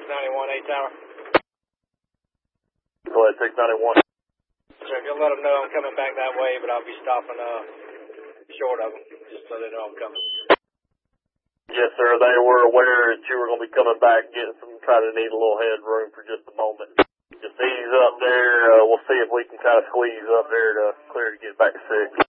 691 8 Tower. Go ahead, 691. Sir, you'll let them know I'm coming back that way, but I'll be stopping short of them, just so they know I'm coming. Yes, sir. They were aware that you were going to be coming back, try to need a little headroom for just a moment. Just ease up there. We'll see if we can kind of squeeze up there to clear to get back to 6.